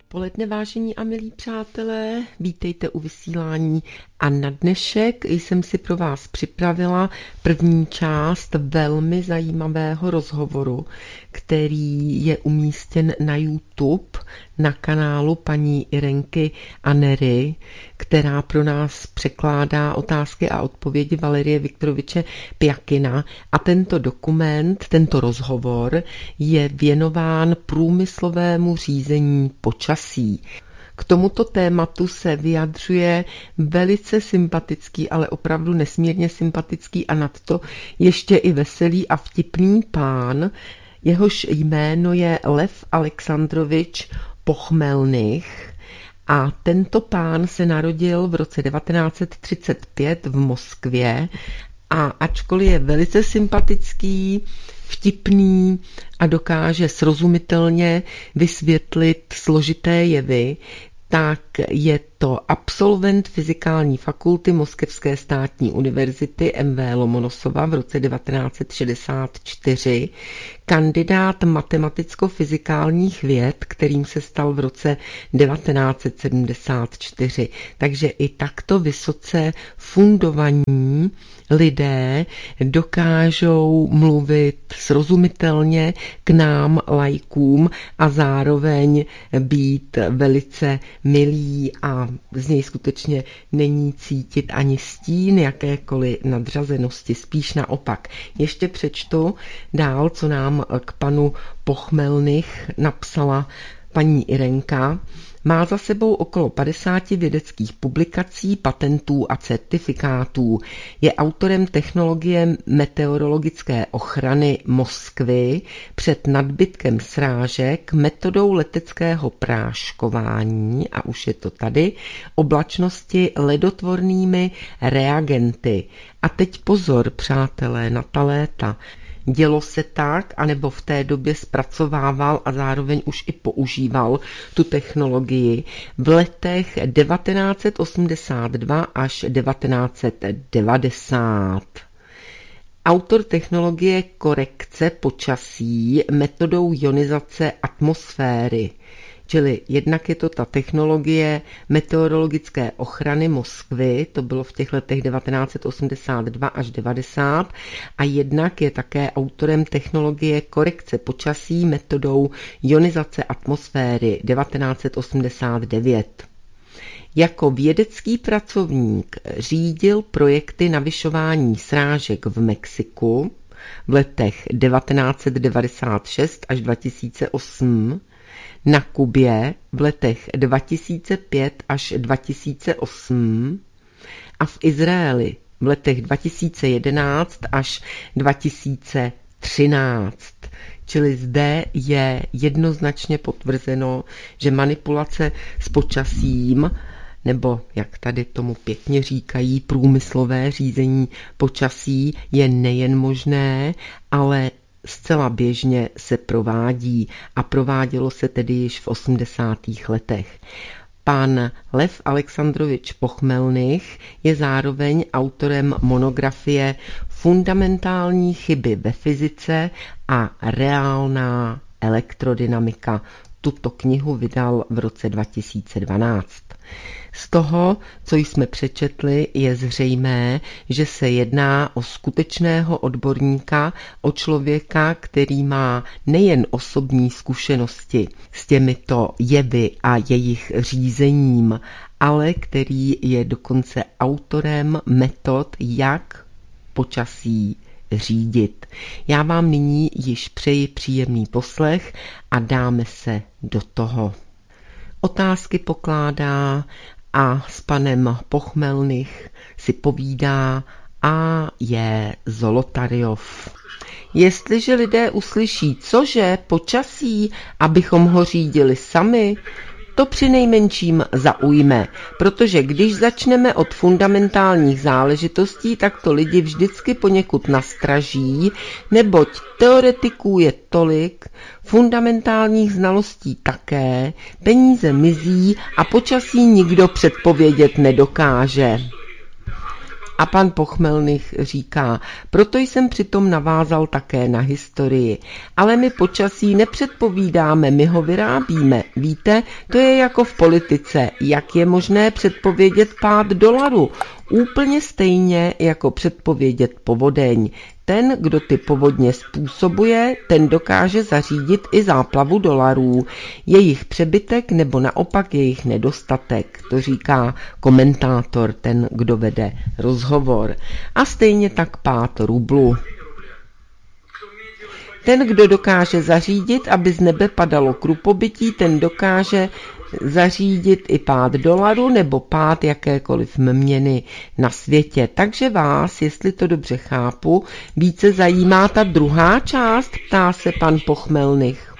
Odpoledne, vážení a milí přátelé, vítejte u vysílání a na dnešek jsem si pro vás připravila první část velmi zajímavého rozhovoru, který je umístěn na YouTube na kanálu paní Irenky Anery, která pro nás překládá otázky a odpovědi Valerie Viktoroviče Pjakina. A tento dokument, tento rozhovor je věnován průmyslovému řízení počasí. K tomuto tématu se vyjadřuje velice sympatický, ale opravdu nesmírně sympatický a nadto ještě i veselý a vtipný pán, jehož jméno je Lev Alexandrovič Pochmelnych. A tento pán se narodil v roce 1935 v Moskvě a ačkoliv je velice sympatický, vtipný a dokáže srozumitelně vysvětlit složité jevy, tak je to absolvent fyzikální fakulty Moskevské státní univerzity M.V. Lomonosova v roce 1964, kandidát matematicko-fyzikálních věd, kterým se stal v roce 1974. Takže i takto vysoce fundovaní lidé dokážou mluvit srozumitelně k nám, laikům, a zároveň být velice milí a z něj skutečně není cítit ani stín jakékoliv nadřazenosti, spíš naopak. Ještě přečtu dál, co nám k panu Pochmelnych napsala paní Irenka. Má za sebou okolo 50 vědeckých publikací, patentů a certifikátů. Je autorem technologie meteorologické ochrany Moskvy před nadbytkem srážek, metodou leteckého práškování, a už je to tady, oblačnosti ledotvornými reagenty. A teď pozor, přátelé, na ta léta. Dělo se tak, anebo v té době zpracovával a zároveň už i používal tu technologii v letech 1982 až 1990. Autor technologie korekce počasí metodou ionizace atmosféry. Čili jednak je to ta technologie meteorologické ochrany Moskvy, to bylo v těch letech 1982 až 90, a jednak je také autorem technologie korekce počasí metodou ionizace atmosféry 1989. Jako vědecký pracovník řídil projekty navyšování srážek v Mexiku v letech 1996 až 2008, na Kubě v letech 2005 až 2008 a v Izraeli v letech 2011 až 2013. Čili zde je jednoznačně potvrzeno, že manipulace s počasím, nebo jak tady tomu pěkně říkají, průmyslové řízení počasí, je nejen možné, ale zcela běžně se provádí a provádělo se tedy již v 80. letech. Pan Lev Alexandrovič Pochmelnych je zároveň autorem monografie Fundamentální chyby ve fyzice a reálná elektrodynamika. Tuto knihu vydal v roce 2012. Z toho, co jsme přečetli, je zřejmé, že se jedná o skutečného odborníka, o člověka, který má nejen osobní zkušenosti s těmito jevy a jejich řízením, ale který je dokonce autorem metod, jak počasí řídit. Já vám nyní již přeji příjemný poslech a dáme se do toho. Otázky pokládá a s panem Pochmelnych si povídá A.J. Zolotaryov. Jestliže lidé uslyší, cože, počasí, abychom ho řídili sami, to přinejmenším zaujme, protože když začneme od fundamentálních záležitostí, tak to lidi vždycky poněkud nastraží, neboť teoretiků je tolik, fundamentálních znalostí také, peníze mizí a počasí nikdo předpovědět nedokáže. A pan Pochmelnych říká, proto jsem přitom navázal také na historii. Ale my počasí nepředpovídáme, my ho vyrábíme. Víte, to je jako v politice. Jak je možné předpovědět pád dolaru? Úplně stejně jako předpovědět povodeň. Ten, kdo ty povodně způsobuje, ten dokáže zařídit i záplavu dolarů. Jejich přebytek nebo naopak jejich nedostatek, to říká komentátor, ten, kdo vede rozhovor. A stejně tak pád rublu. Ten, kdo dokáže zařídit, aby z nebe padalo krupobytí, ten dokáže zařídit i pád dolaru nebo pád jakékoliv měny na světě. Takže vás, jestli to dobře chápu, více zajímá ta druhá část, ptá se pan Pochmelnych.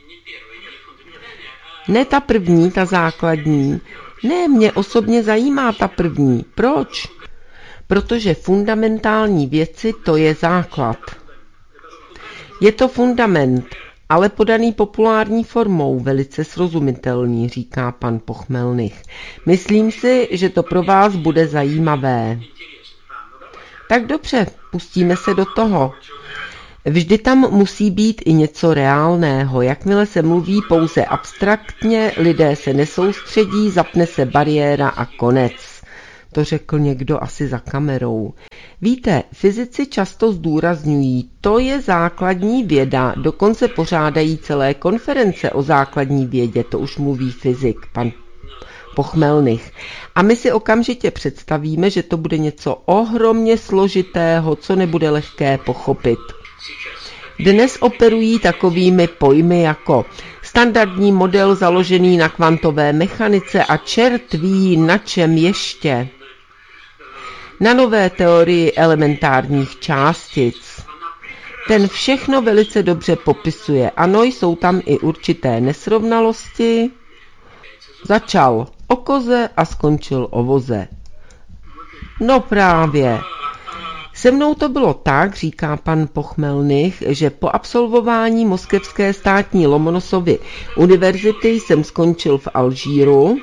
Ne ta první, ta základní. Ne, mě osobně zajímá ta první. Proč? Protože fundamentální věci to je základ. Je to fundament, ale podaný populární formou, velice srozumitelný, říká pan Pochmelnych. Myslím si, že to pro vás bude zajímavé. Tak dobře, pustíme se do toho. Vždy tam musí být i něco reálného. Jakmile se mluví pouze abstraktně, lidé se nesoustředí, zapne se bariéra a konec. To řekl někdo asi za kamerou. Víte, fyzici často zdůrazňují, to je základní věda, dokonce pořádají celé konference o základní vědě, to už mluví fyzik, pan Pochmelnych. A my si okamžitě představíme, že to bude něco ohromně složitého, co nebude lehké pochopit. Dnes operují takovými pojmy jako standardní model založený na kvantové mechanice a čert ví na čem ještě. Na nové teorii elementárních částic. Ten všechno velice dobře popisuje. Ano, jsou tam i určité nesrovnalosti. Začal o koze a skončil o voze. No právě. Se mnou to bylo tak, říká pan Pochmelnych, že po absolvování Moskevské státní Lomonosovy univerzity jsem skončil v Alžíru,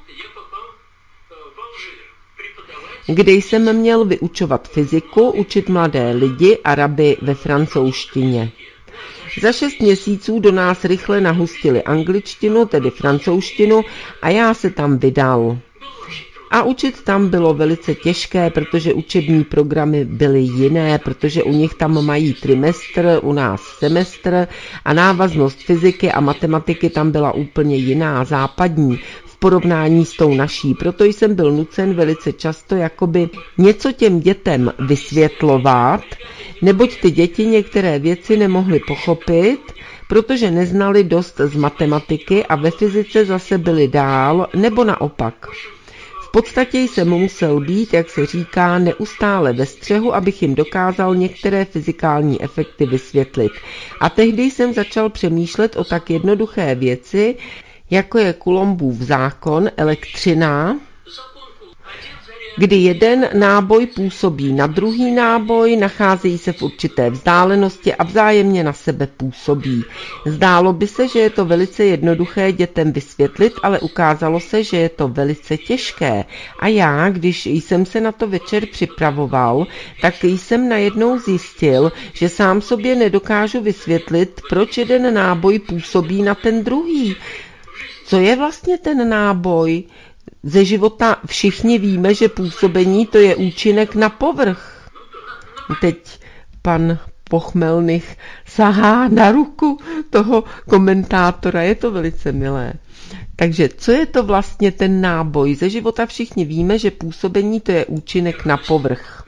kde jsem měl vyučovat fyziku, učit mladé lidi, Araby ve francouzštině. Za 6 měsíců do nás rychle nahustili angličtinu, tedy francouzštinu, a já se tam vydal. A učit tam bylo velice těžké, protože učební programy byly jiné, protože u nich tam mají trimestr, u nás semestr a návaznost fyziky a matematiky tam byla úplně jiná, západní, v porovnání s tou naší. Proto jsem byl nucen velice často jakoby něco těm dětem vysvětlovat, neboť ty děti některé věci nemohly pochopit, protože neznali dost z matematiky a ve fyzice zase byli dál, nebo naopak. V podstatě jsem musel být, jak se říká, neustále ve střehu, abych jim dokázal některé fyzikální efekty vysvětlit. A tehdy jsem začal přemýšlet o tak jednoduché věci, jako je Coulombův zákon, elektřina, kdy jeden náboj působí na druhý náboj, nacházejí se v určité vzdálenosti a vzájemně na sebe působí. Zdálo by se, že je to velice jednoduché dětem vysvětlit, ale ukázalo se, že je to velice těžké. A já, když jsem se na to večer připravoval, tak jsem najednou zjistil, že sám sobě nedokážu vysvětlit, proč jeden náboj působí na ten druhý. Co je vlastně ten náboj? Ze života všichni víme, že působení to je účinek na povrch. Teď pan Pochmelnych sahá na ruku toho komentátora, je to velice milé. Takže co je to vlastně ten náboj? Ze života všichni víme, že působení to je účinek na povrch.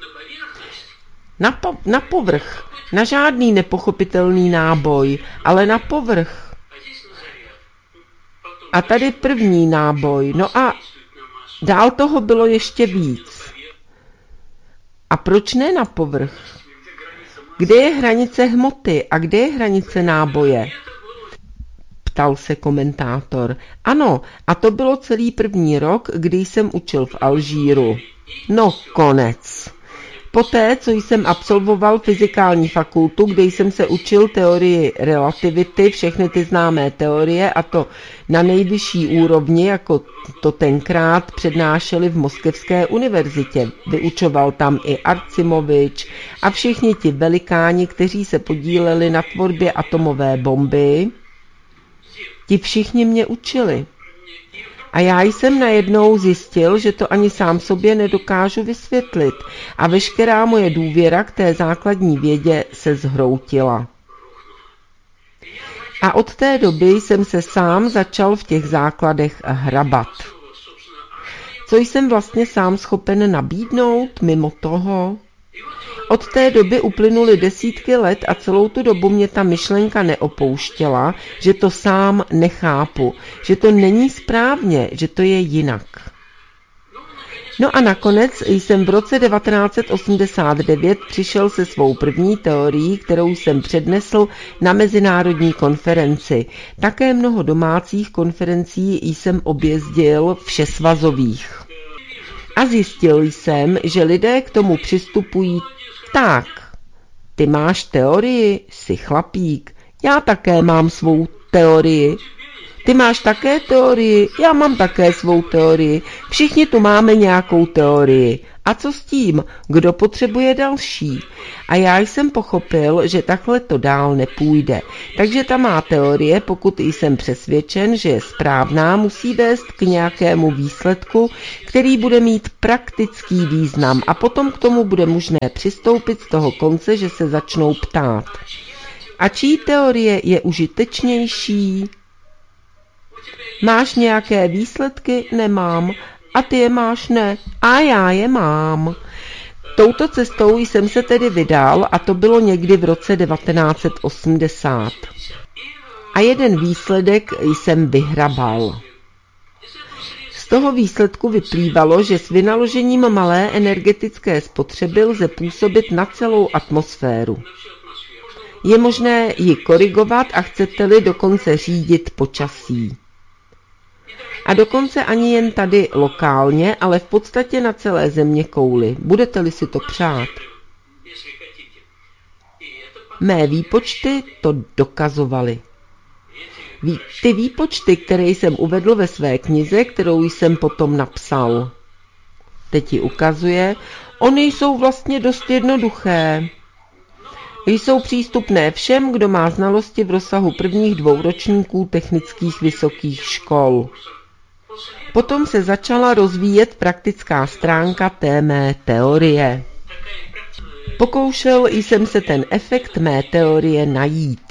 Na povrch. Na žádný nepochopitelný náboj, ale na povrch. A tady první náboj. No a dál toho bylo ještě víc. A proč ne na povrch? Kde je hranice hmoty a kde je hranice náboje? Ptal se komentátor. Ano, a to bylo celý první rok, kdy jsem učil v Alžíru. No konec. Poté, co jsem absolvoval fyzikální fakultu, kde jsem se učil teorii relativity, všechny ty známé teorie, a to na nejvyšší úrovni, jako to tenkrát přednášeli v Moskevské univerzitě. Vyučoval tam i Arcimovič a všichni ti velikáni, kteří se podíleli na tvorbě atomové bomby, ti všichni mě učili. A já jsem najednou zjistil, že to ani sám sobě nedokážu vysvětlit a veškerá moje důvěra k té základní vědě se zhroutila. A od té doby jsem se sám začal v těch základech hrabat. Co jsem vlastně sám schopen nabídnout mimo toho? Od té doby uplynuly desítky let a celou tu dobu mě ta myšlenka neopouštěla, že to sám nechápu, že to není správně, že to je jinak. No a nakonec jsem v roce 1989 přišel se svou první teorií, kterou jsem přednesl na mezinárodní konferenci. Také mnoho domácích konferencí jsem objezdil všesvazových. A zjistil jsem, že lidé k tomu přistupují tak. Ty máš teorii, jsi chlapík, já také mám svou teorii. Ty máš také teorii, já mám také svou teorii. Všichni tu máme nějakou teorii. A co s tím? Kdo potřebuje další? A já jsem pochopil, že takhle to dál nepůjde. Takže ta má teorie, pokud jsem přesvědčen, že je správná, musí vést k nějakému výsledku, který bude mít praktický význam. A potom k tomu bude možné přistoupit z toho konce, že se začnou ptát. A čí teorie je užitečnější? Máš nějaké výsledky? Nemám. A ty je máš? Ne. A já je mám. Touto cestou jsem se tedy vydal a to bylo někdy v roce 1980. A jeden výsledek jsem vyhrabal. Z toho výsledku vyplývalo, že s vynaložením malé energetické spotřeby lze působit na celou atmosféru. Je možné ji korigovat a chcete-li dokonce řídit počasí. A dokonce ani jen tady lokálně, ale v podstatě na celé zeměkouli. Budete-li si to přát. Mé výpočty to dokazovaly. Ty výpočty, které jsem uvedl ve své knize, kterou jsem potom napsal, teď ji ukazuje, ony jsou vlastně dost jednoduché. Jsou přístupné všem, kdo má znalosti v rozsahu prvních 2 ročníků technických vysokých škol. Potom se začala rozvíjet praktická stránka té mé teorie. Pokoušel jsem se ten efekt mé teorie najít.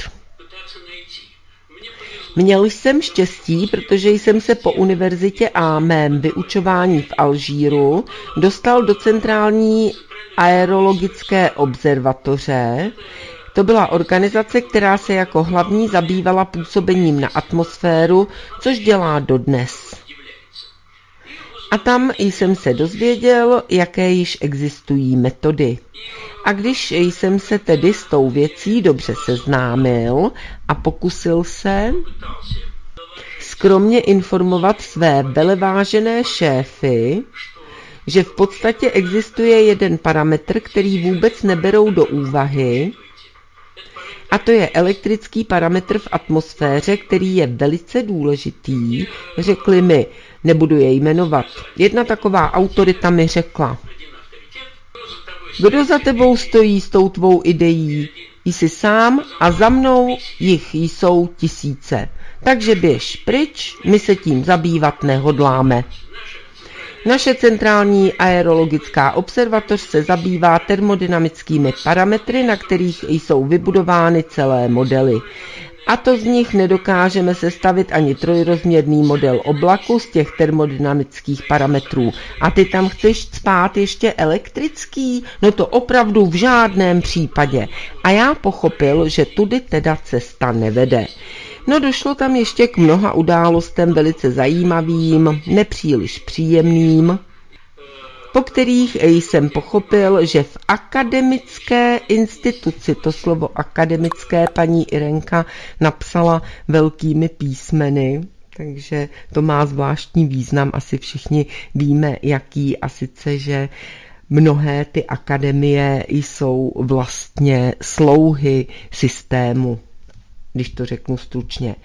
Měl jsem štěstí, protože jsem se po univerzitě a mém vyučování v Alžíru dostal do centrální aerologické observatoře. To byla organizace, která se jako hlavní zabývala působením na atmosféru, což dělá dodnes. A tam jsem se dozvěděl, jaké již existují metody. A když jsem se tedy s tou věcí dobře seznámil a pokusil se skromně informovat své velevážené šéfy, že v podstatě existuje jeden parametr, který vůbec neberou do úvahy, a to je elektrický parametr v atmosféře, který je velice důležitý, řekli mi, nebudu je jmenovat. Jedna taková autorita mi řekla, kdo za tebou stojí s tou tvou ideí? Jsi sám a za mnou jich jsou tisíce. Takže běž pryč, my se tím zabývat nehodláme. Naše centrální aerologická observatoř se zabývá termodynamickými parametry, na kterých jsou vybudovány celé modely. A to z nich nedokážeme sestavit ani trojrozměrný model oblaku z těch termodynamických parametrů. A ty tam chceš cpát ještě elektrický? No to opravdu v žádném případě. A já pochopil, že tudy teda cesta nevede. No došlo tam ještě k mnoha událostem velice zajímavým, nepříliš příjemným, po kterých jsem pochopil, že v akademické instituci, to slovo akademické paní Irenka napsala velkými písmeny, takže to má zvláštní význam, asi všichni víme jaký, a sice, že mnohé ty akademie jsou vlastně slouhy systému, když to řeknu stručně.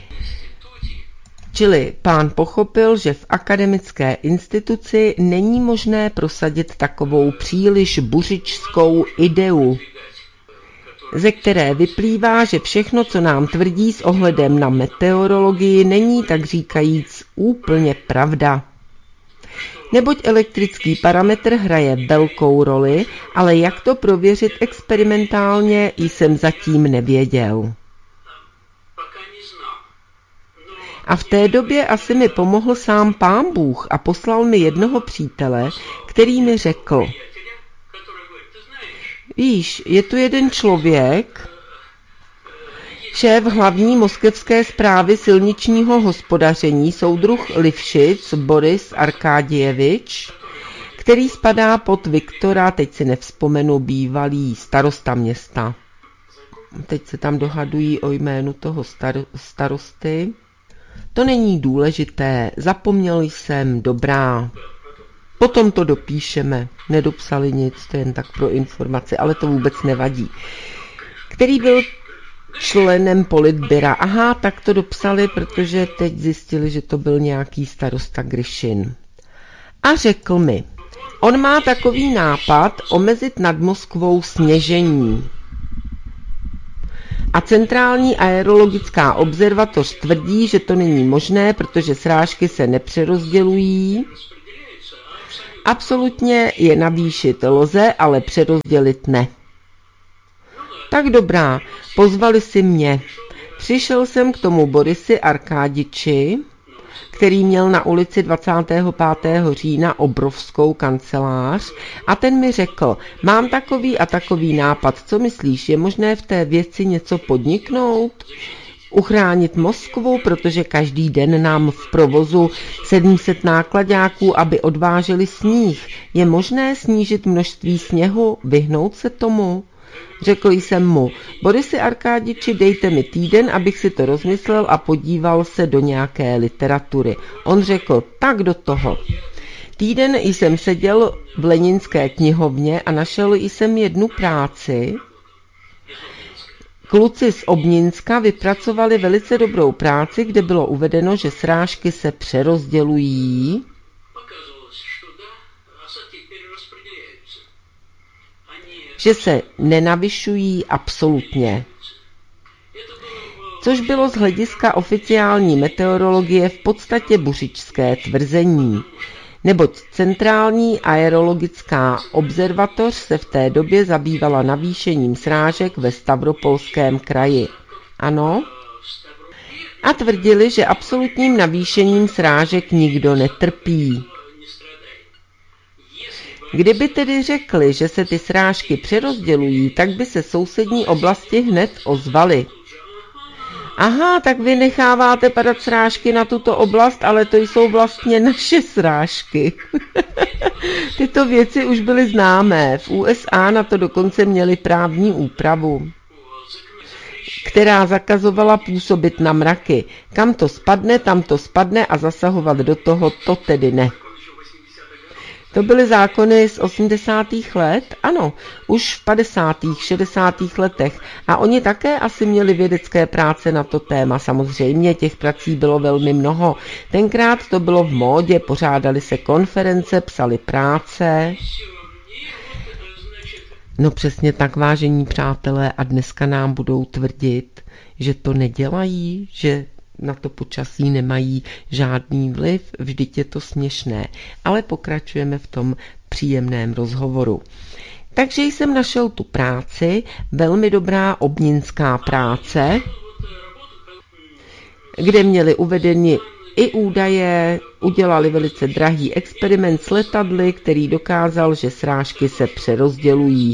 Čili pán pochopil, že v akademické instituci není možné prosadit takovou příliš buřičskou ideu, ze které vyplývá, že všechno, co nám tvrdí s ohledem na meteorologii, není tak říkajíc úplně pravda. Neboť elektrický parametr hraje velkou roli, ale jak to prověřit experimentálně, jsem zatím nevěděl. A v té době asi mi pomohl sám Pán Bůh a poslal mi jednoho přítele, který mi řekl: víš, je tu jeden člověk, šéf hlavní moskevské správy silničního hospodaření, soudruh Livšic Boris Arkádievič, který spadá pod Viktora, teď si nevzpomenu, bývalý starosta města. Teď se tam dohadují o jménu toho starosty. To není důležité, zapomněl jsem, dobrá. Potom to dopíšeme, nedopsali nic, to je jen tak pro informaci, ale to vůbec nevadí. Který byl členem politbyra. Aha, tak to dopsali, protože teď zjistili, že to byl nějaký starosta Gryšin. A řekl mi, on má takový nápad omezit nad Moskvou sněžení. A centrální aerologická observatoř tvrdí, že to není možné, protože srážky se nepřerozdělují. Absolutně je navýšit lze, ale přerozdělit ne. Tak dobrá, pozvali si mě. Přišel jsem k tomu Borisi Arkádiči, který měl na ulici 25. října obrovskou kancelář, a ten mi řekl, mám takový a takový nápad, co myslíš, je možné v té věci něco podniknout? Uchránit Moskvu, protože každý den nám v provozu 700 nákladáků, aby odváželi sníh. Je možné snížit množství sněhu, vyhnout se tomu? Řekl jsem mu, Borisi Arkádiči, dejte mi týden, abych si to rozmyslel a podíval se do nějaké literatury. On řekl, tak do toho. Týden jsem seděl v Leninské knihovně a našel jsem jednu práci. Kluci z Obninska vypracovali velice dobrou práci, kde bylo uvedeno, že srážky se přerozdělují. Že se nenavyšují absolutně. Což bylo z hlediska oficiální meteorologie v podstatě buřičské tvrzení, neboť centrální aerologická observatoř se v té době zabývala navýšením srážek ve Stavropolském kraji. Ano? A tvrdili, že absolutním navýšením srážek nikdo netrpí. Kdyby tedy řekli, že se ty srážky přerozdělují, tak by se sousední oblasti hned ozvaly. Aha, tak vy necháváte padat srážky na tuto oblast, ale to jsou vlastně naše srážky. Tyto věci už byly známé. V USA na to dokonce měli právní úpravu, která zakazovala působit na mraky. Kam to spadne, tam to spadne a zasahovat do toho, to tedy ne. To byly zákony z 80. let? Ano, už v 50. 60. letech. A oni také asi měli vědecké práce na to téma. Samozřejmě těch prací bylo velmi mnoho. Tenkrát to bylo v módě, pořádali se konference, psali práce. No přesně tak, vážení přátelé, a dneska nám budou tvrdit, že to nedělají, že na to počasí nemají žádný vliv, vždyť je to směšné. Ale pokračujeme v tom příjemném rozhovoru. Takže jsem našel tu práci, velmi dobrá obninská práce, kde měli uvedeni i údaje, udělali velice drahý experiment s letadly, který dokázal, že srážky se přerozdělují.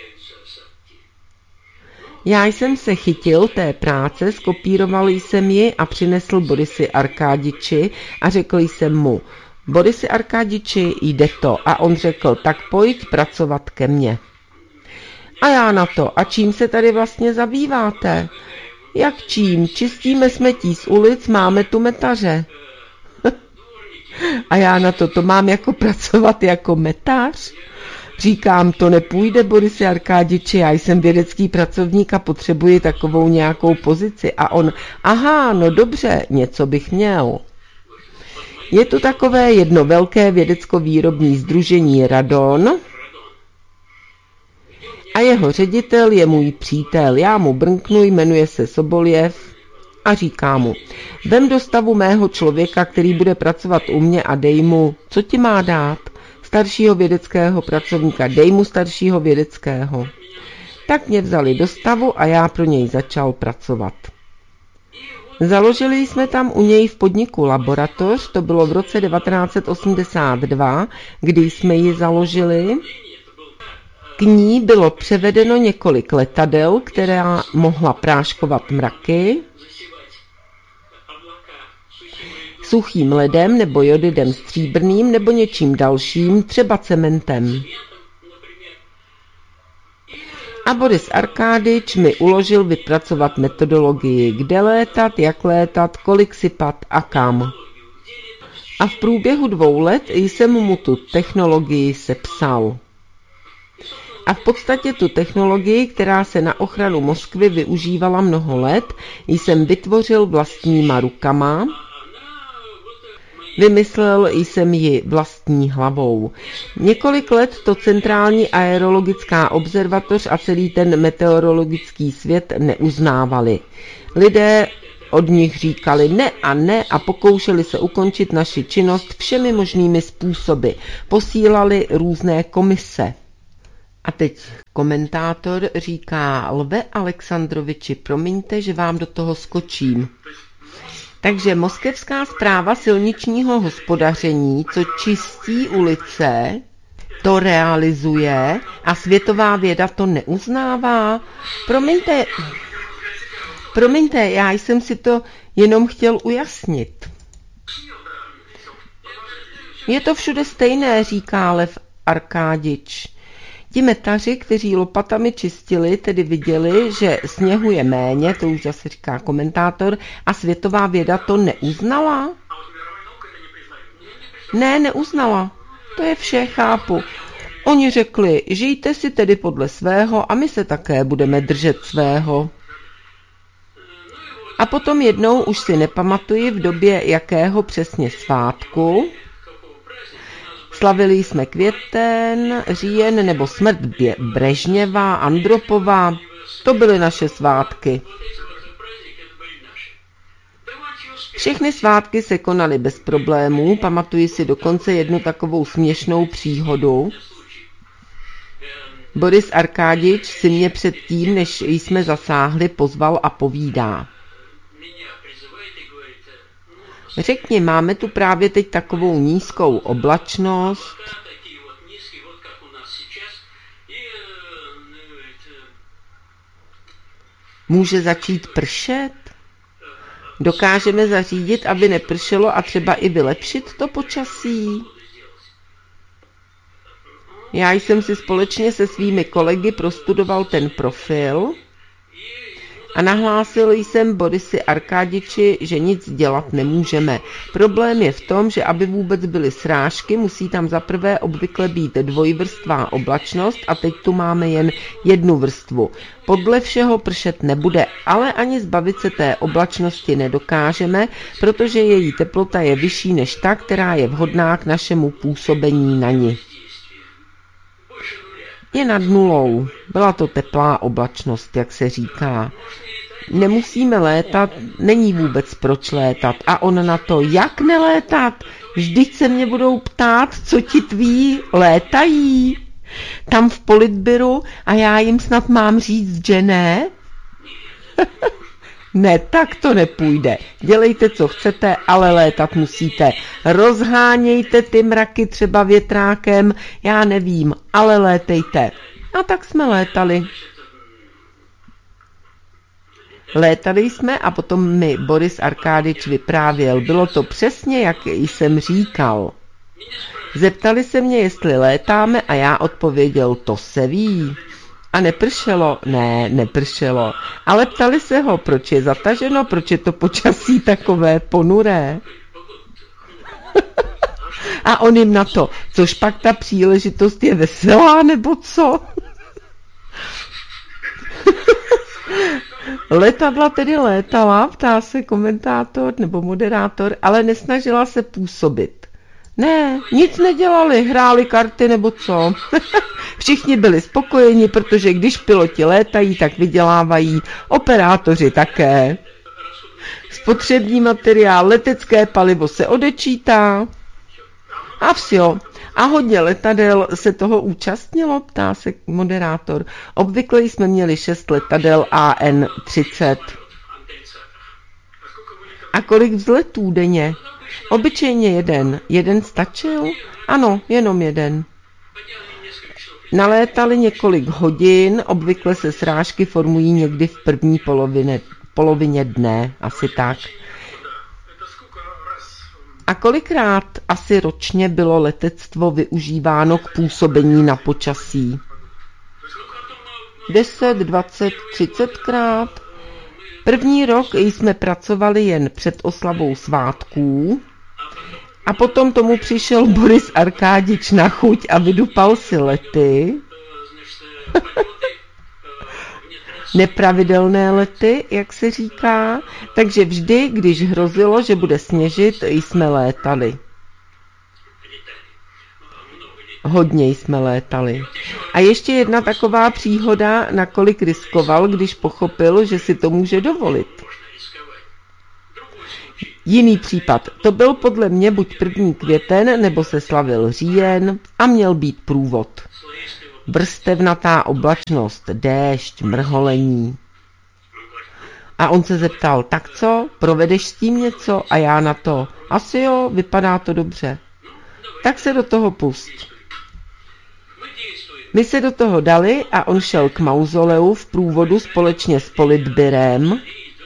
Já jsem se chytil té práce, skopíroval jsem ji a přinesl Borisi Arkádiči a řekl jsem mu, Borisi Arkádiči, jde to. A on řekl, tak pojď pracovat ke mně. A já na to, a čím se tady vlastně zabýváte? Jak čím? Čistíme smetí z ulic, máme tu metaře. A já na to mám jako pracovat jako metař? Říkám, to nepůjde, Borise Arkádiči, já jsem vědecký pracovník a potřebuji takovou nějakou pozici. A on, aha, no dobře, něco bych měl. Je tu takové jedno velké vědecko-výrobní sdružení Radon a jeho ředitel je můj přítel. Já mu brnknu, jmenuje se Soboljev a říká mu, vem do stavu mého člověka, který bude pracovat u mě a dej mu, co ti má dát? Staršího vědeckého pracovníka, dej mu staršího vědeckého. Tak mě vzali do stavu a já pro něj začal pracovat. Založili jsme tam u něj v podniku laboratoř, to bylo v roce 1982, kdy jsme ji založili. K ní bylo převedeno několik letadel, která mohla práškovat mraky suchým ledem nebo jodidem stříbrným nebo něčím dalším, třeba cementem. A Boris Arkádič mi uložil vypracovat metodologii, kde létat, jak létat, kolik sypat a kam. A v průběhu 2 let jsem mu tu technologii sepsal. A v podstatě tu technologii, která se na ochranu Moskvy využívala mnoho let, jsem vytvořil vlastníma rukama. Vymyslel jsem ji vlastní hlavou. Několik let to centrální aerologická observatoř a celý ten meteorologický svět neuznávali. Lidé od nich říkali ne a pokoušeli se ukončit naši činnost všemi možnými způsoby. Posílali různé komise. A teď komentátor říká, Lve Alexandroviči, promiňte, že vám do toho skočím. Takže moskevská správa silničního hospodaření, co čistí ulice, to realizuje a světová věda to neuznává. Promiňte, já jsem si to jenom chtěl ujasnit. Je to všude stejné, říká Lev Arkádič. Ti metaři, kteří lopatami čistili, tedy viděli, že sněhu je méně, to už zase říká komentátor, a světová věda to neuznala? Ne, neuznala. To je vše, chápu. Oni řekli, žijte si tedy podle svého a my se také budeme držet svého. A potom jednou, už si nepamatuji v době jakého přesně svátku, slavili jsme květen, říjen nebo smrt Brežněva, Andropova. To byly naše svátky. Všechny svátky se konaly bez problémů. Pamatuji si dokonce jednu takovou směšnou příhodu. Boris Arkádič si mě předtím, než jsme zasáhli, pozval a povídá. Řekni, máme tu právě teď takovou nízkou oblačnost. Může začít pršet? Dokážeme zařídit, aby nepršelo a třeba i vylepšit to počasí? Já jsem si společně se svými kolegy prostudoval ten profil a nahlásil jsem Borisi Arkádiči, že nic dělat nemůžeme. Problém je v tom, že aby vůbec byly srážky, musí tam zaprvé obvykle být dvojvrstvá oblačnost a teď tu máme jen jednu vrstvu. Podle všeho pršet nebude, ale ani zbavit se té oblačnosti nedokážeme, protože její teplota je vyšší než ta, která je vhodná k našemu působení na ni. Je nad nulou. Byla to teplá oblačnost, jak se říká. Nemusíme létat, není vůbec proč létat. A on na to, jak nelétat? Vždyť se mě budou ptát, co ti tví létají. Tam v politbyru a já jim snad mám říct, že ne? Ne, tak to nepůjde. Dělejte, co chcete, ale létat musíte. Rozhánějte ty mraky třeba větrákem, já nevím, ale létejte. A tak jsme létali. Létali jsme a potom mi Boris Arkádič vyprávěl. Bylo to přesně, jak jsem říkal. Zeptali se mě, jestli létáme a já odpověděl, to se ví. A nepršelo? Ne, nepršelo. Ale ptali se ho, proč je zataženo, proč je to počasí takové ponuré. A on jim na to, což pak ta příležitost je veselá, nebo co? Letadla tedy létala, ptá se komentátor nebo moderátor, ale nesnažila se působit. Ne, nic nedělali, hráli karty nebo co. Všichni byli spokojeni, protože když piloti létají, tak vydělávají, operátoři také. Spotřební materiál, letecké palivo se odečítá. A vsio. A hodně letadel se toho účastnilo, ptá se moderátor. Obvykle jsme měli 6 letadel AN-30. A kolik vzletů denně? Obyčejně jeden. Jeden stačil? Ano, jenom jeden. Nalétali několik hodin, obvykle se srážky formují někdy v první polovině dne, asi tak. A kolikrát asi ročně bylo letectvo využíváno k působení na počasí? 10, 20, 30krát. První rok jsme pracovali jen před oslavou svátků a potom tomu přišel Boris Arkádič na chuť a vydupal si lety. Nepravidelné lety, jak se říká, takže vždy, když hrozilo, že bude sněžit, jsme létali. Hodně jsme létali. A ještě jedna taková příhoda, nakolik riskoval, když pochopil, že si to může dovolit. Jiný případ. To byl podle mě buď 1. květen, nebo se slavil říjen a měl být průvod. Vrstevnatá oblačnost, déšť, mrholení. A on se zeptal, tak co, provedeš s tím něco? A já na to, asi jo, vypadá to dobře. Tak se do toho pust. My se do toho dali a on šel k mauzoleu v průvodu společně s politbyrem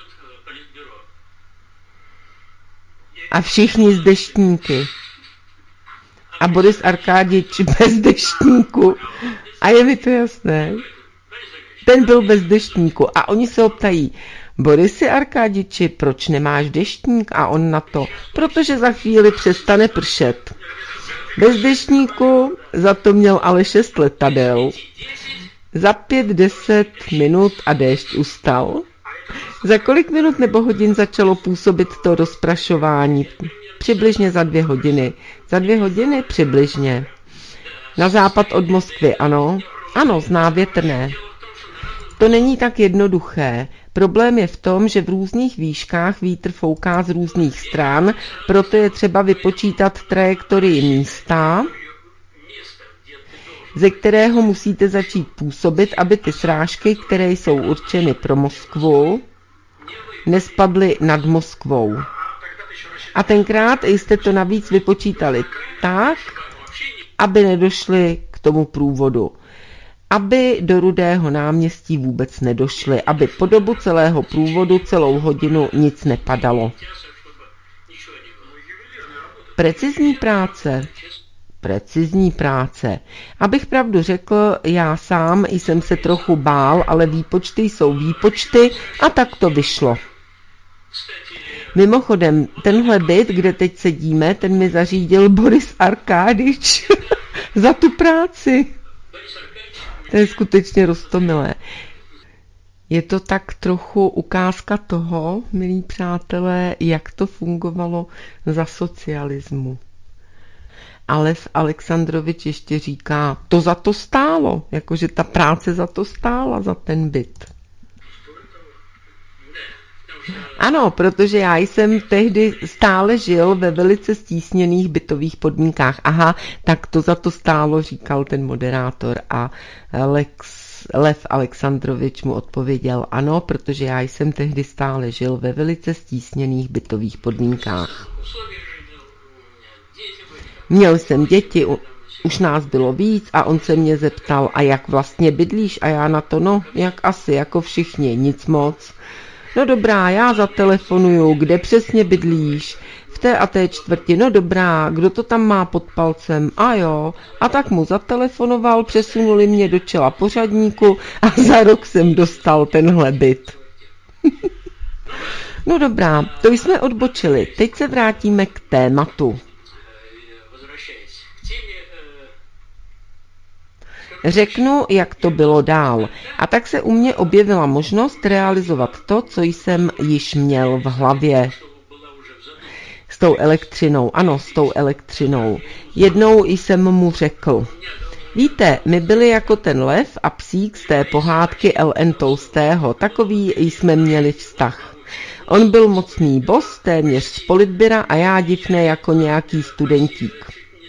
a všichni z deštníky. A Boris Arkádič bez deštníku. A je mi to jasné. Ten byl bez deštníku. A oni se ho ptají, Borisi Arkádiči, proč nemáš deštník? A on na to, protože za chvíli přestane pršet. Bez deštníku, za to měl ale 6 letadel. Za 5-10 minut a déšť ustal. Za kolik minut nebo hodin začalo působit to rozprašování? Přibližně za 2 hodiny. Za 2 hodiny přibližně. Na západ od Moskvy, ano. Ano, zná větrné. To není tak jednoduché. Problém je v tom, že v různých výškách vítr fouká z různých stran, proto je třeba vypočítat trajektorii místa, ze kterého musíte začít působit, aby ty srážky, které jsou určeny pro Moskvu, nespadly nad Moskvou. A tenkrát jste to navíc vypočítali tak, aby nedošli k tomu průvodu. Aby do Rudého náměstí vůbec nedošli, aby po dobu celého průvodu, celou hodinu nic nepadalo. Precizní práce. Abych pravdu řekl, já sám jsem se trochu bál, ale výpočty jsou výpočty a tak to vyšlo. Mimochodem, tenhle byt, kde teď sedíme, ten mi zařídil Boris Arkádič za tu práci. To je skutečně roztomilé. Je to tak trochu ukázka toho, milí přátelé, jak to fungovalo za socialismu. A Lev Alexandrovič ještě říká, to za to stálo, jakože ta práce za to stála, za ten byt. Ano, protože já jsem tehdy stále žil ve velice stísněných bytových podmínkách. Aha, tak to za to stálo, říkal ten moderátor a Lev Alexandrovič mu odpověděl ano, protože já jsem tehdy stále žil ve velice stísněných bytových podmínkách. Měl jsem děti, už nás bylo víc a on se mě zeptal, a jak vlastně bydlíš? A já na to, no, jak asi, jako všichni, nic moc. No dobrá, já zatelefonuju, kde přesně bydlíš? V té a té čtvrti, no dobrá, kdo to tam má pod palcem? A jo, a tak mu zatelefonoval, přesunuli mě do čela pořadníku a za rok jsem dostal tenhle byt. No dobrá, to jsme odbočili, teď se vrátíme k tématu. Řeknu, jak to bylo dál. A tak se u mě objevila možnost realizovat to, co jsem již měl v hlavě. S tou elektřinou, ano, s tou elektřinou. Jednou jsem mu řekl: víte, my byli jako ten lev a psík z té pohádky L.N. Tolstého, takový jsme měli vztah. On byl mocný boss, téměř z politbyra a já divné jako nějaký studentík.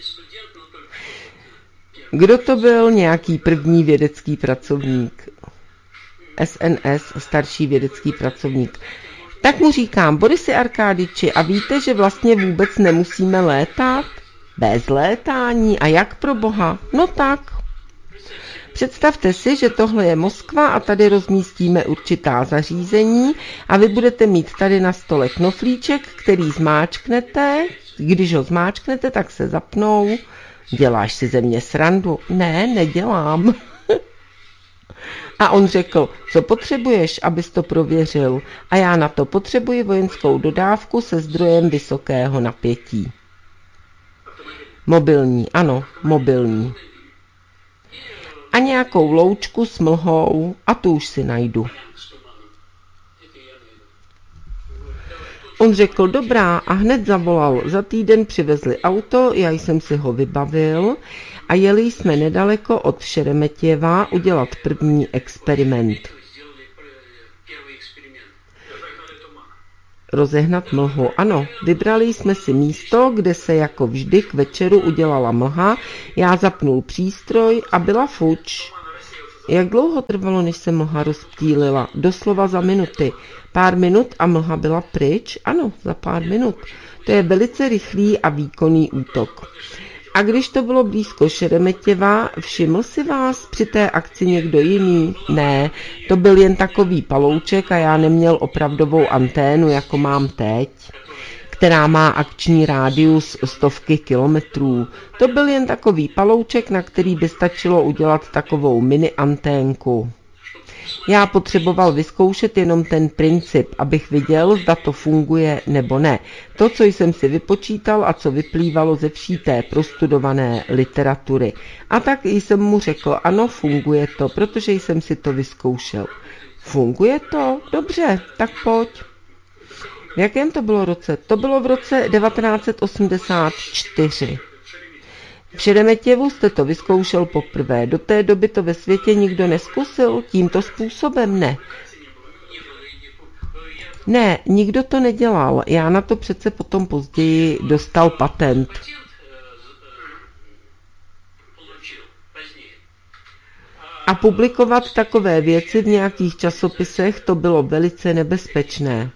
Kdo to byl? Nějaký první vědecký pracovník. SNS, starší vědecký pracovník. Tak mu říkám: Borisy Arkádiči, a víte, že vlastně vůbec nemusíme létat? Bez létání. A jak pro boha? No tak. Představte si, že tohle je Moskva a tady rozmístíme určitá zařízení a vy budete mít tady na stole knoflíček, který zmáčknete. Když ho zmáčknete, tak se zapnou. Děláš si ze mě srandu? Ne, nedělám. A on řekl: co potřebuješ, abys to prověřil? A já na to: potřebuji vojenskou dodávku se zdrojem vysokého napětí. Mobilní, ano, mobilní. A nějakou loučku s mlhou a tu už si najdu. On řekl: dobrá, a hned zavolal. Za týden přivezli auto, já jsem si ho vybavil a jeli jsme nedaleko od Šeremetěva udělat první experiment. Rozehnat mlhu. Ano, vybrali jsme si místo, kde se jako vždy k večeru udělala mlha, já zapnul přístroj a byla fuč. Jak dlouho trvalo, než se mlha rozptýlila? Doslova za minuty. Pár minut a mlha byla pryč? Ano, za pár minut. To je velice rychlý a výkonný útok. A když to bylo blízko Šeremetěva, všiml si vás při té akci někdo jiný? Ne, to byl jen takový palouček a já neměl opravdovou anténu, jako mám teď, která má akční rádius 100 kilometrů. To byl jen takový palouček, na který by stačilo udělat takovou mini anténku. Já potřeboval vyzkoušet jenom ten princip, abych viděl, zda to funguje nebo ne. To, co jsem si vypočítal a co vyplývalo ze vší té prostudované literatury. A tak jsem mu řekl: ano, funguje to, protože jsem si to vyzkoušel. Funguje to? Dobře, tak pojď. V jakém to bylo roce? To bylo v roce 1984. V Šeremetěvu jste to vyzkoušel poprvé. Do té doby to ve světě nikdo neskusil? Tímto způsobem ne. Ne, nikdo to nedělal. Já na to přece potom později dostal patent. A publikovat takové věci v nějakých časopisech, to bylo velice nebezpečné.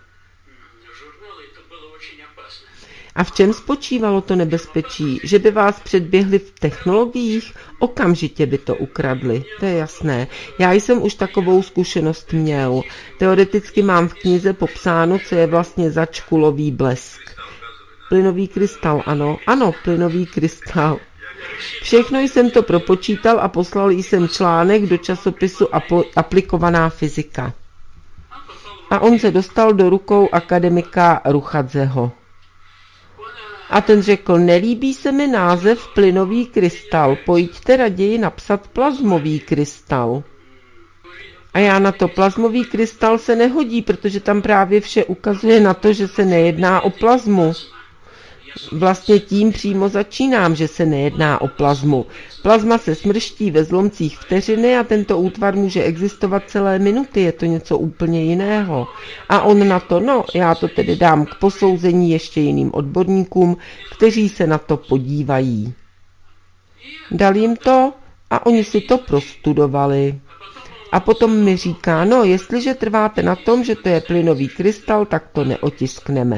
A v čem spočívalo to nebezpečí? Že by vás předběhli v technologiích? Okamžitě by to ukradli, to je jasné. Já jsem už takovou zkušenost měl. Teoreticky mám v knize popsáno, co je vlastně zač kulový blesk. Plynový krystal, ano. Ano, plynový krystal. Všechno jsem to propočítal a poslal jsem článek do časopisu Aplikovaná fyzika. A on se dostal do rukou akademika Ruchadzeho. A ten řekl: nelíbí se mi název plynový krystal, pojďte raději napsat plazmový krystal. A já na to: plazmový krystal se nehodí, protože tam právě vše ukazuje na to, že se nejedná o plazmu. Vlastně tím přímo začínám, že se nejedná o plazmu. Plazma se smrští ve zlomcích vteřiny a tento útvar může existovat celé minuty, je to něco úplně jiného. A on na to: no, já to tedy dám k posouzení ještě jiným odborníkům, kteří se na to podívají. Dal jim to a oni si to prostudovali. A potom mi říká: no, jestliže trváte na tom, že to je plynový krystal, tak to neotiskneme.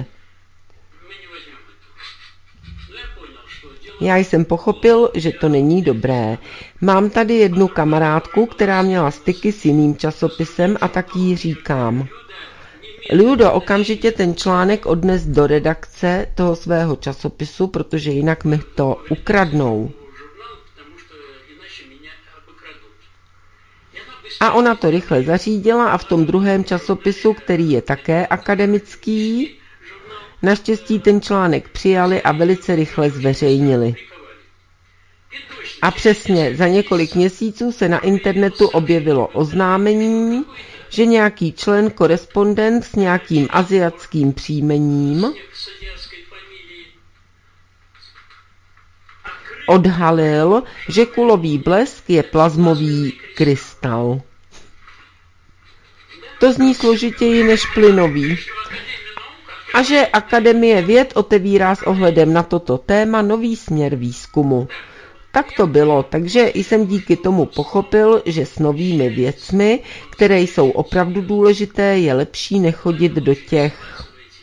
Já jsem pochopil, že to není dobré. Mám tady jednu kamarádku, která měla styky s jiným časopisem a tak jí říkám: Ludo, okamžitě ten článek odnes do redakce toho svého časopisu, protože jinak mi to ukradnou. A ona to rychle zařídila a v tom druhém časopisu, který je také akademický, naštěstí ten článek přijali a velice rychle zveřejnili. A přesně za několik měsíců se na internetu objevilo oznámení, že nějaký člen korespondent s nějakým asiatským příjmením odhalil, že kulový blesk je plazmový krystal. To zní složitěji než plynový. A že Akademie věd otevírá s ohledem na toto téma nový směr výzkumu. Tak to bylo, takže jsem díky tomu pochopil, že s novými věcmi, které jsou opravdu důležité, je lepší nechodit do těch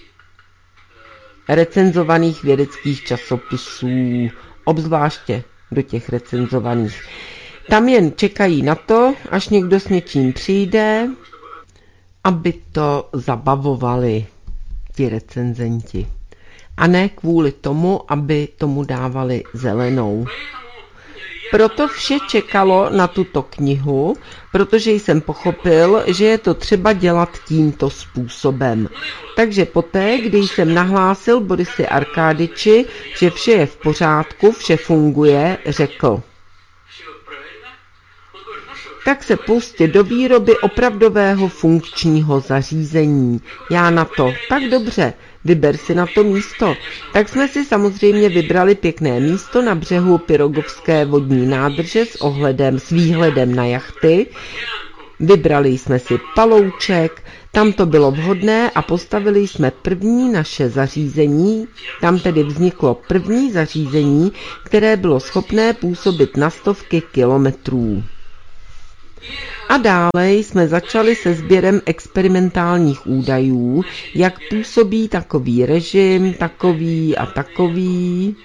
recenzovaných vědeckých časopisů, obzvláště do těch recenzovaných. Tam jen čekají na to, až někdo s něčím přijde, aby to zabavovali ti recenzenti. A ne kvůli tomu, aby tomu dávali zelenou. Proto vše čekalo na tuto knihu, protože jsem pochopil, že je to třeba dělat tímto způsobem. Takže poté, když jsem nahlásil Borisi Arkádyči, že vše je v pořádku, vše funguje, řekl: tak se pustit do výroby opravdového funkčního zařízení. Já na to: tak dobře, vyber si na to místo. Tak jsme si samozřejmě vybrali pěkné místo na břehu Pirogovské vodní nádrže s výhledem na jachty. Vybrali jsme si palouček, tam to bylo vhodné a postavili jsme první naše zařízení. Tam tedy vzniklo první zařízení, které bylo schopné působit na stovky kilometrů. A dále jsme začali se sběrem experimentálních údajů, jak působí takový režim, takový a takový.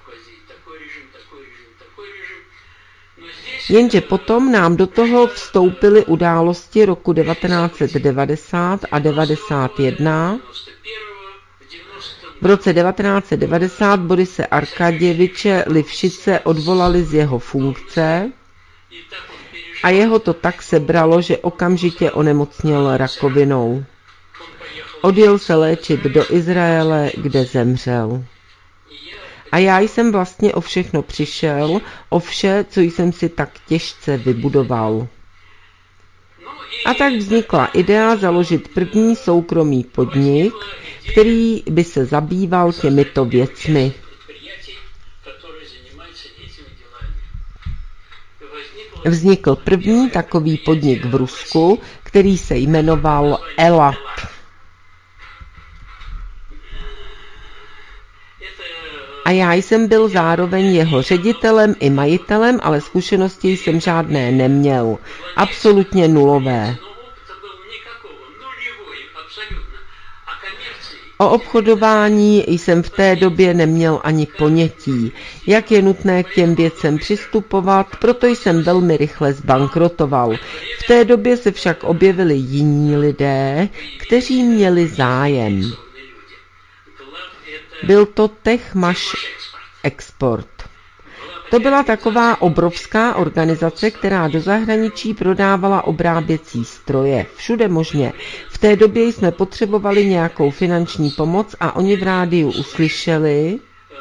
Jenže potom nám do toho vstoupily události roku 1990 a 1991. V roce 1990 Borise Arkaděviče Livšice odvolali z jeho funkce a jeho to tak sebralo, že okamžitě onemocněl rakovinou. Odjel se léčit do Izraele, kde zemřel. A já jsem vlastně o všechno přišel, o vše, co jsem si tak těžce vybudoval. A tak vznikla idea založit první soukromý podnik, který by se zabýval těmito věcmi. Vznikl první takový podnik v Rusku, který se jmenoval ELAT. A já jsem byl zároveň jeho ředitelem i majitelem, ale zkušenosti jsem žádné neměl. Absolutně nulové. O obchodování jsem v té době neměl ani ponětí, jak je nutné k těm věcem přistupovat, proto jsem velmi rychle zbankrotoval. V té době se však objevili jiní lidé, kteří měli zájem. Byl to Techmash Export. To byla taková obrovská organizace, která do zahraničí prodávala obráběcí stroje. Všude možně. V té době jsme potřebovali nějakou finanční pomoc a oni v rádiu uslyšeli,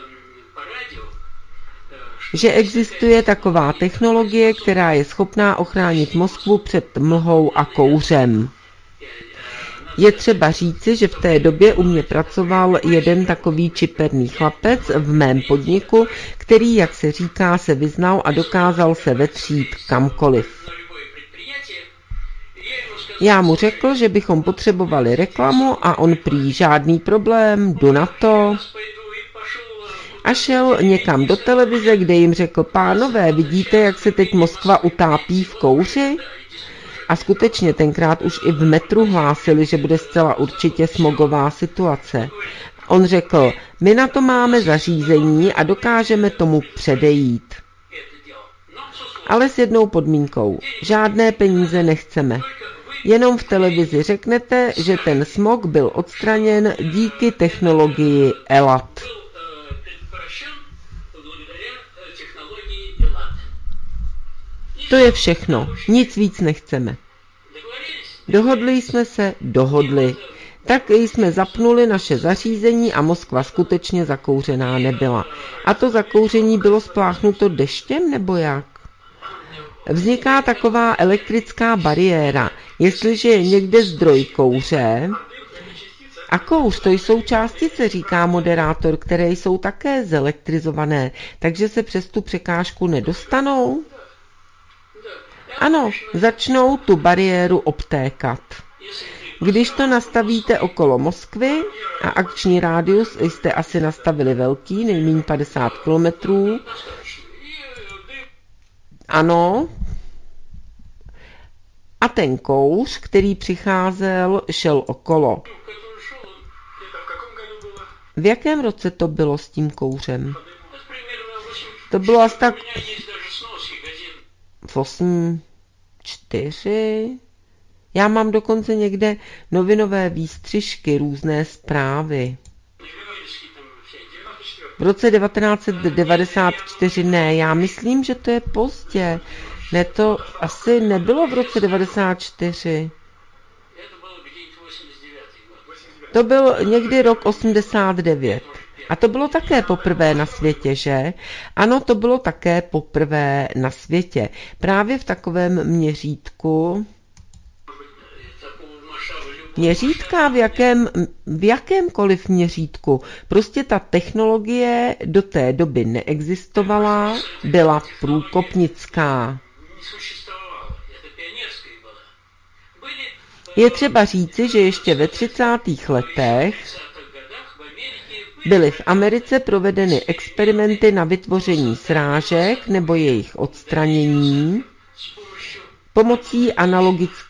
že existuje taková technologie, která je schopná ochránit Moskvu před mlhou a kouřem. Je třeba říci, že v té době u mě pracoval jeden takový čiperný chlapec v mém podniku, který, jak se říká, se vyznal a dokázal se vetřít kamkoliv. Já mu řekl, že bychom potřebovali reklamu a on prý: žádný problém, jdu na to. A šel někam do televize, kde jim řekl: pánové, vidíte, jak se teď Moskva utápí v kouři? A skutečně tenkrát už i v metru hlásili, že bude zcela určitě smogová situace. On řekl: my na to máme zařízení a dokážeme tomu předejít. Ale s jednou podmínkou: žádné peníze nechceme. Jenom v televizi řeknete, že ten smog byl odstraněn díky technologii ELAT. To je všechno, nic víc nechceme. Dohodli jsme se, Tak jsme zapnuli naše zařízení a Moskva skutečně zakouřená nebyla. A to zakouření bylo spláchnuto deštěm nebo jak? Vzniká taková elektrická bariéra. Jestliže je někde zdroj kouře, a kouř, to jsou částice, říká moderátor, které jsou také zelektrizované, takže se přes tu překážku nedostanou? Ano, začnou tu bariéru obtékat. Když to nastavíte okolo Moskvy a akční rádius jste asi nastavili velký, nejméně 50 kilometrů, ano, a ten kouř, který přicházel, šel okolo. V jakém roce to bylo s tím kouřem? To bylo asi tak v 8.4. Já mám dokonce někde novinové výstřižky, různé zprávy. V roce 1994 ne, já myslím, že to je pozdě. Ne, to asi nebylo v roce 94. To byl někdy rok 89. A to bylo také poprvé na světě, že? Ano, to bylo také poprvé na světě. Právě v takovém měřítku. Měřítka v jakémkoliv měřítku. Prostě ta technologie do té doby neexistovala, byla průkopnická. Je třeba říci, že ještě ve 30. letech byly v Americe provedeny experimenty na vytvoření srážek nebo jejich odstranění pomocí analogických